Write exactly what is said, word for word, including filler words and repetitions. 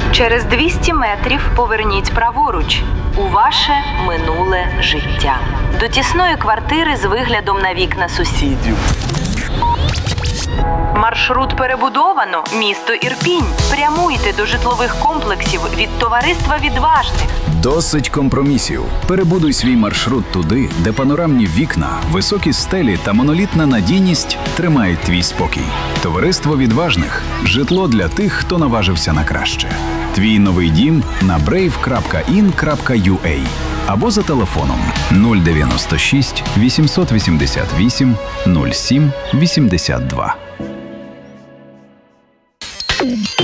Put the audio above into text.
Через двісті метрів поверніть праворуч у ваше минуле життя. До тісної квартири з виглядом на вікна сусідів. Маршрут перебудовано. Місто Ірпінь. Прямуйте до житлових комплексів від Товариства Відважних. Досить компромісів. Перебудуй свій маршрут туди, де панорамні вікна, високі стелі та монолітна надійність тримають твій спокій. Товариство Відважних – житло для тих, хто наважився на краще. Твій новий дім на брейв крапка ін крапка ю а або за телефоном нуль дев'яносто шість вісімсот вісімдесят вісім нуль сім вісімдесят два.